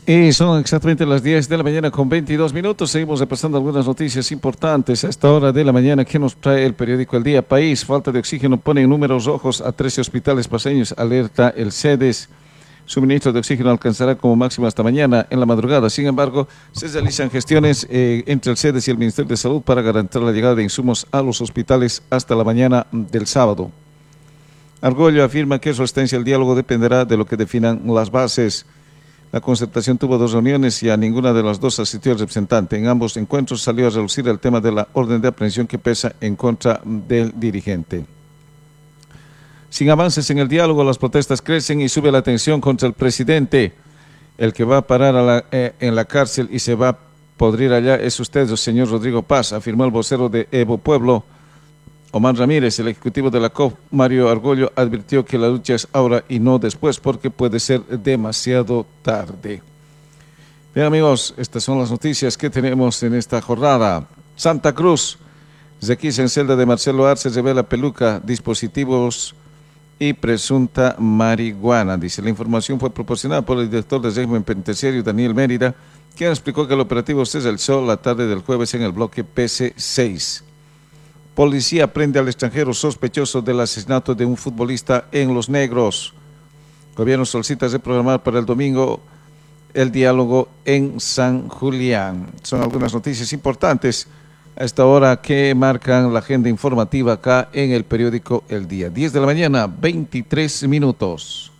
Y son exactamente las 10 de la mañana con 22 minutos. Seguimos repasando algunas noticias importantes a esta hora de la mañana que nos trae el periódico El Día País. Falta de oxígeno pone en números rojos a 13 hospitales paseños, alerta el CEDES. Suministro de oxígeno alcanzará como máximo hasta mañana en la madrugada. Sin embargo, se realizan gestiones entre el CEDES y el Ministerio de Salud para garantizar la llegada de insumos a los hospitales hasta la mañana del sábado. Argüello afirma que su asistencia al diálogo dependerá de lo que definan las bases. La concertación tuvo 2 reuniones y a ninguna de las 2 asistió el representante. En ambos encuentros salió a relucir el tema de la orden de aprehensión que pesa en contra del dirigente. Sin avances en el diálogo, las protestas crecen y sube la tensión contra el presidente. El que va a parar en la cárcel y se va a podrir allá es usted, el señor Rodrigo Paz, afirmó el vocero de Evo Pueblo, Omar Ramírez. El ejecutivo de la COP, Mario Argüello, advirtió que la lucha es ahora y no después porque puede ser demasiado tarde. Bien, amigos, estas son las noticias que tenemos en esta jornada. Santa Cruz, requisa en celda de Marcelo Arce, revela peluca, dispositivos y presunta marihuana. Dice, la información fue proporcionada por el director del régimen penitenciario, Daniel Mérida, quien explicó que el operativo se realizó la tarde del jueves en el bloque PC6. Policía prende al extranjero sospechoso del asesinato de un futbolista en Los Negros. Gobierno solicita reprogramar para el domingo el diálogo en San Julián. Son algunas noticias importantes a esta hora que marcan la agenda informativa acá en el periódico El Día. 10 de la mañana, 23 minutos.